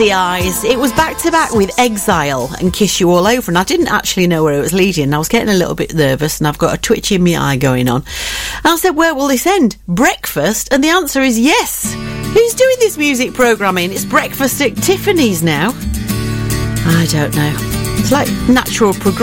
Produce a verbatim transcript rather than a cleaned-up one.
The Eyes. It was back to back with Exile and Kiss You All Over, and I didn't actually know where it was leading. I was getting a little bit nervous, and I've got a twitch in my eye going on. And I said, where will this end? Breakfast? And the answer is yes. Who's doing this music programming? It's breakfast at Tiffany's now. I don't know. It's like natural progression.